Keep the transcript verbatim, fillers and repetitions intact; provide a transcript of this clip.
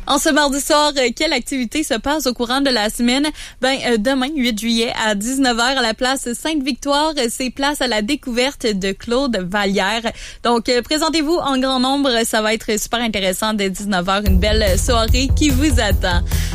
En ce mardi soir, quelle activité se passe au courant de la semaine? Ben, euh, demain, huit juillet, à dix-neuf heures, à la place Sainte-Victoire, c'est place à la découverte de Claude Vallière. Donc, euh, présentez-vous en grand nombre. Ça va être super intéressant dès dix-neuf heures. Une belle soirée qui vous attend.